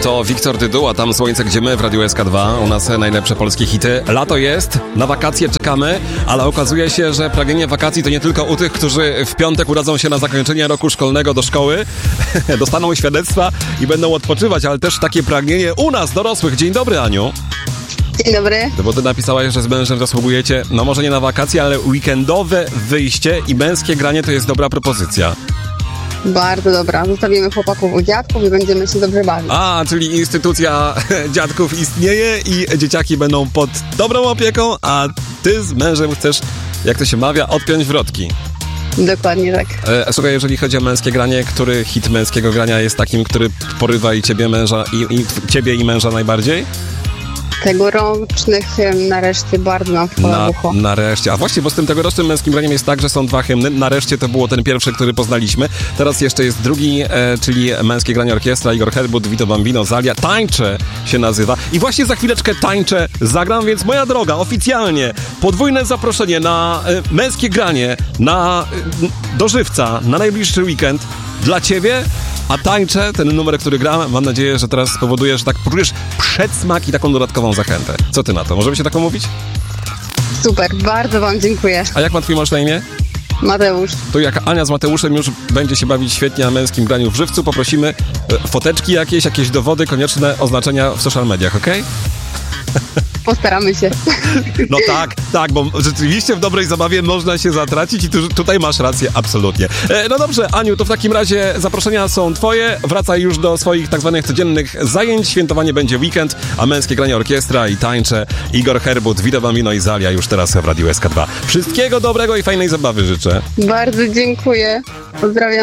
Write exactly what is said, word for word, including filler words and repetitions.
To Wiktor Dyduła, tam Słońce, gdzie my w Radiu S K dwa. U nas najlepsze polskie hity. Lato jest, na wakacje czekamy, ale okazuje się, że pragnienie wakacji to nie tylko u tych, którzy w piątek udadzą się na zakończenie roku szkolnego do szkoły, dostaną świadectwa i będą odpoczywać, ale też takie pragnienie u nas, dorosłych. Dzień dobry, Aniu. Dzień dobry. Bo ty napisałaś, że z mężem zasługujecie, no może nie na wakacje, ale weekendowe wyjście i męskie granie to jest dobra propozycja. Bardzo dobra. Zostawimy chłopaków u dziadków i będziemy się dobrze bawić. A, czyli instytucja dziadków istnieje i dzieciaki będą pod dobrą opieką, a ty z mężem chcesz, jak to się mawia, odpiąć wrotki. Dokładnie tak. E, słuchaj, jeżeli chodzi o męskie granie, który hit męskiego grania jest takim, który porywa i ciebie, męża, i, i ciebie i męża najbardziej? Tegorocznych hymn nareszcie bardzo nam wpadło w ucho. Nareszcie. A właśnie, bo z tym tegorocznym męskim graniem jest tak, że są dwa hymny. Nareszcie to było ten pierwszy, który poznaliśmy. Teraz jeszcze jest drugi, e, czyli Męskie granie orkiestra. Igor Herbut, Vito Bambino, Zalia. Tańczę się nazywa. I właśnie za chwileczkę Tańczę zagram, więc moja droga, oficjalnie podwójne zaproszenie na e, męskie granie, na e, do żywca, na najbliższy weekend dla ciebie. A Tańczę, ten numer, który gram, mam nadzieję, że teraz spowoduje, że tak poczujesz przedsmak i taką dodatkową zachętę. Co ty na to? Możemy się taką mówić? Super, bardzo wam dziękuję. A jak ma twój mąż na imię? Mateusz. To jak Ania z Mateuszem już będzie się bawić świetnie na męskim graniu w żywcu, poprosimy e, foteczki jakieś, jakieś dowody, konieczne oznaczenia w social mediach, okej? Okay? Postaramy się. No tak, tak, bo rzeczywiście w dobrej zabawie można się zatracić i tu, tutaj masz rację, absolutnie. E, no dobrze, Aniu, to w takim razie zaproszenia są twoje, wracaj już do swoich tak zwanych codziennych zajęć, świętowanie będzie weekend, a męskie granie orkiestra i Tańczę, Igor Herbut, Vito Bambino i Zalia już teraz w Radiu S K dwa. Wszystkiego dobrego i fajnej zabawy życzę. Bardzo dziękuję. Pozdrawiam.